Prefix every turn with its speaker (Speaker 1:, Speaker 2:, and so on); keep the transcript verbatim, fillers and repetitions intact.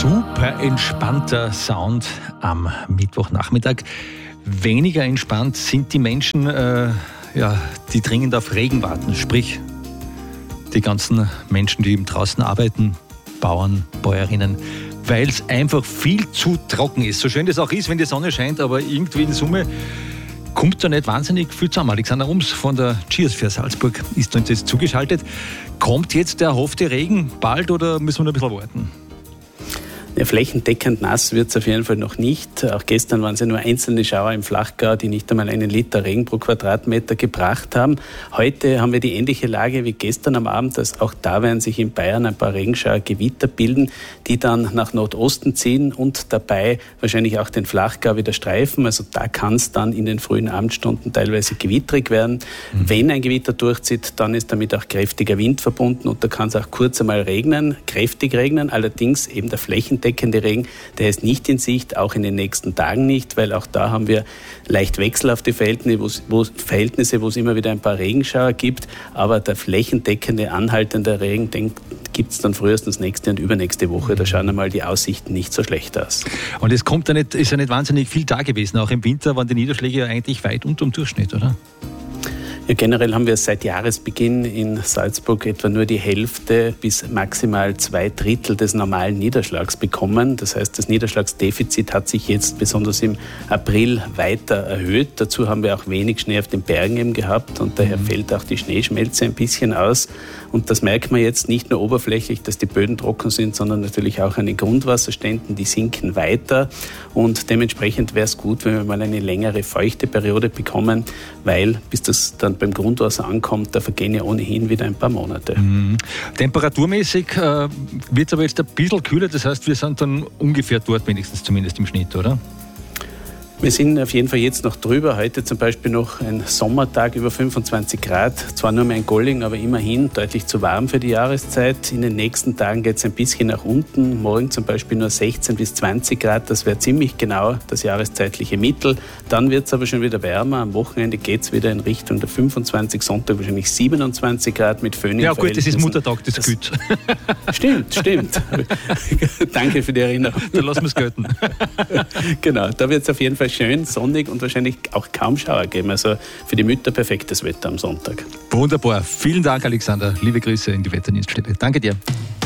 Speaker 1: Super entspannter Sound am Mittwochnachmittag. Weniger entspannt sind die Menschen, äh, ja, die dringend auf Regen warten. Sprich, die ganzen Menschen, die eben draußen arbeiten, Bauern, Bäuerinnen, weil es einfach viel zu trocken ist. So schön das auch ist, wenn die Sonne scheint, aber irgendwie in Summe kommt da nicht wahnsinnig viel zusammen. Alexander Ums von der Geosphere Salzburg ist uns jetzt zugeschaltet. Kommt jetzt der erhoffte Regen bald oder müssen wir noch ein bisschen warten?
Speaker 2: Ja, flächendeckend nass wird es auf jeden Fall noch nicht. Auch gestern waren es ja nur einzelne Schauer im Flachgau, die nicht einmal einen Liter Regen pro Quadratmeter gebracht haben. Heute haben wir die ähnliche Lage wie gestern am Abend. Also auch da werden sich in Bayern ein paar Regenschauer, Gewitter bilden, die dann nach Nordosten ziehen und dabei wahrscheinlich auch den Flachgau wieder streifen. Also da kann es dann in den frühen Abendstunden teilweise gewitterig werden. Mhm. Wenn ein Gewitter durchzieht, dann ist damit auch kräftiger Wind verbunden und da kann es auch kurz einmal regnen, kräftig regnen. Allerdings eben der flächendeckende Deckende Regen, der ist nicht in Sicht, auch in den nächsten Tagen nicht, weil auch da haben wir leicht wechselhafte Verhältnisse, wo es, Verhältnisse, wo es immer wieder ein paar Regenschauer gibt, aber der flächendeckende, anhaltende Regen, den gibt es dann frühestens nächste und übernächste Woche. Da schauen einmal die Aussichten nicht so schlecht aus.
Speaker 1: Und es kommt ja nicht, ist ja nicht wahnsinnig viel da gewesen. Auch im Winter waren die Niederschläge ja eigentlich weit unter dem Durchschnitt, oder?
Speaker 2: Ja, generell haben wir seit Jahresbeginn in Salzburg etwa nur die Hälfte bis maximal zwei Drittel des normalen Niederschlags bekommen. Das heißt, das Niederschlagsdefizit hat sich jetzt besonders im April weiter erhöht. Dazu haben wir auch wenig Schnee auf den Bergen eben gehabt und daher fällt auch die Schneeschmelze ein bisschen aus. Und das merkt man jetzt nicht nur oberflächlich, dass die Böden trocken sind, sondern natürlich auch an den Grundwasserständen, die sinken weiter. Und dementsprechend wäre es gut, wenn wir mal eine längere feuchte Periode bekommen, weil bis das dann beim Grundwasser ankommt, da vergehen ja ohnehin wieder ein paar Monate.
Speaker 1: Mhm. Temperaturmäßig äh, wird es aber jetzt ein bisschen kühler, das heißt, wir sind dann ungefähr dort, wenigstens zumindest im Schnitt, oder?
Speaker 2: Wir sind auf jeden Fall jetzt noch drüber. Heute zum Beispiel noch ein Sommertag über fünfundzwanzig Grad. Zwar nur mehr in Golling, aber immerhin deutlich zu warm für die Jahreszeit. In den nächsten Tagen geht es ein bisschen nach unten. Morgen zum Beispiel nur sechzehn bis zwanzig Grad. Das wäre ziemlich genau das jahreszeitliche Mittel. Dann wird es aber schon wieder wärmer. Am Wochenende geht es wieder in Richtung der fünfundzwanzig, Sonntag wahrscheinlich siebenundzwanzig Grad mit Föhn.
Speaker 1: Ja gut, das ist Muttertag, das, das gilt.
Speaker 2: Stimmt, stimmt. Danke für die Erinnerung.
Speaker 1: Da lassen wir es gelten.
Speaker 2: Genau, da wird es auf jeden Fall schön, sonnig und wahrscheinlich auch kaum Schauer geben. Also für die Mütter perfektes Wetter am Sonntag.
Speaker 1: Wunderbar. Vielen Dank, Alexander. Liebe Grüße in die Wetterdienststelle. Danke dir.